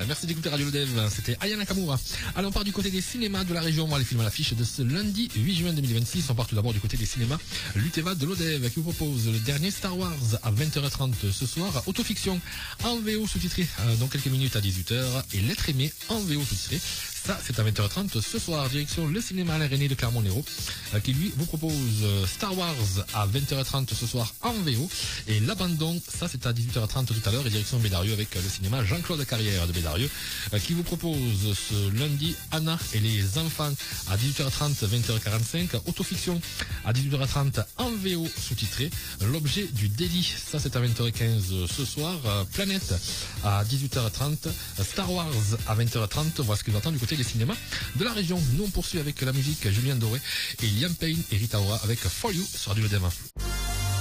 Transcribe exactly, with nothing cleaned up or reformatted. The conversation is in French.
Merci d'écouter Radio Lodev, c'était Aya Nakamura. Allez, on part du côté des cinémas de la région. On va les films à l'affiche de ce lundi huit juin deux mille vingt-six. On part tout d'abord du côté des cinémas Luteva de Lodev qui vous propose le dernier Star Wars à vingt heures trente ce soir. Autofiction en V O sous-titré dans quelques minutes à dix-huit heures et L'être aimé en V O sous-titré. Ça, c'est à vingt heures trente ce soir. Direction le cinéma Alain René de Clermont-Lérault qui lui vous propose Star Wars à vingt heures trente ce soir en V O. Et L'abandon, ça c'est à dix-huit heures trente tout à l'heure et direction Bédarieux avec le cinéma Jean-Claude Carrière de Bédarieux qui vous propose ce lundi Anna et les enfants à dix-huit heures trente, vingt heures quarante-cinq. Autofiction à dix-huit heures trente en V O sous-titré. L'objet du délit, ça c'est à vingt heures quinze ce soir. Planète à dix-huit heures trente. Star Wars à vingt heures trente. Voilà ce que vous attend du côté des cinémas de la région. Nous on poursuit avec la musique Julien Doré et Liam Payne et Rita Ora avec For You sur Radio Lodev.